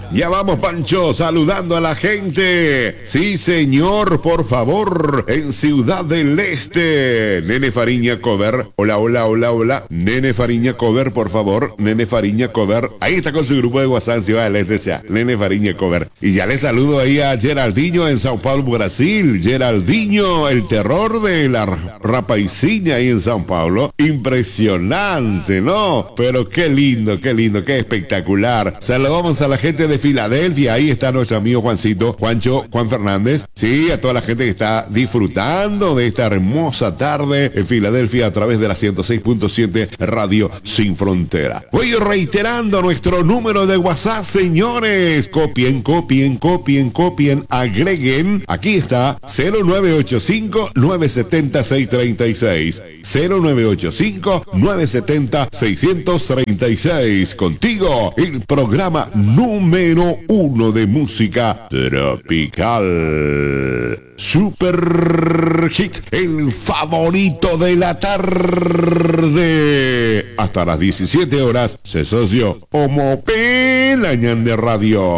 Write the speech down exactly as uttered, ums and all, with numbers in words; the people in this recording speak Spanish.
Ya vamos, Pancho, saludando a la gente. Sí, señor, por favor, en Ciudad del Este. Nene Fariña Cover. Hola, hola, hola, hola. Nene Fariña Cover, por favor. Nene Fariña Cover. Ahí está con su grupo de WhatsApp en Ciudad del Este, sea, Nene Fariña Cover. Y ya le saludo ahí a Geraldinho en Sao Paulo, Brasil. Geraldinho, el terror de la rapaiciña ahí en Sao Paulo. Impresionante, ¿no? Pero qué lindo, qué lindo, qué espectacular. Saludamos a la gente de Filadelfia. Ahí está nuestro amigo Juancito, Juancho, Juan Fernández. Sí, a toda la gente que está disfrutando de esta hermosa tarde en Filadelfia a través de la ciento seis punto siete Radio Sin Frontera. Voy reiterando nuestro número de WhatsApp, señores. Copien, copien, copien, copien, agreguen. Aquí está cero nueve ocho cinco, nueve siete cero, seis tres seis. cero nueve ocho cinco, nueve siete cero, seis tres seis. Contigo, el programa número uno de música tropical. Super Hit, el favorito de la tarde. Hasta las diecisiete horas se socio Homo Pelañan de Radio.